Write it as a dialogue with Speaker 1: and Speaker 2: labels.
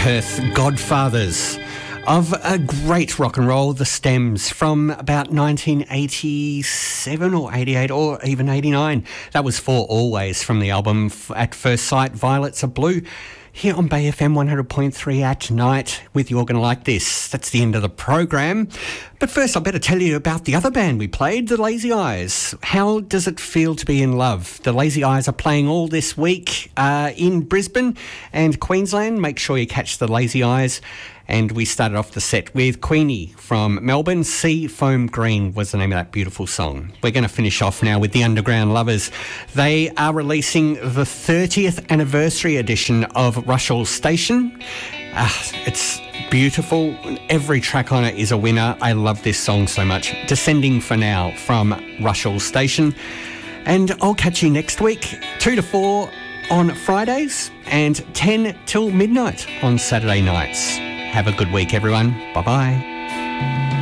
Speaker 1: Perth godfathers of a great rock and roll, the Stems, from about 1987 or 88 or even 89. That was For Always from the album At First Sight, Violets of Blue. Here on Bay FM 100.3 at night with You're Gonna Like This. That's the end of the program. But first, I better tell you about the other band we played, the Lazy Eyes. How does it feel to be in love? The Lazy Eyes are playing all this week in Brisbane and Queensland. Make sure you catch the Lazy Eyes. And we started off the set with Queenie from Melbourne. Sea Foam Green was the name of that beautiful song. We're going to finish off now with the Underground Lovers. They are releasing the 30th anniversary edition of Rushall Station. It's beautiful. Every track on it is a winner. I love this song so much. Descending for Now from Rushall Station. And I'll catch you next week, 2 to 4 on Fridays and 10 till midnight on Saturday nights. Have a good week, everyone. Bye-bye.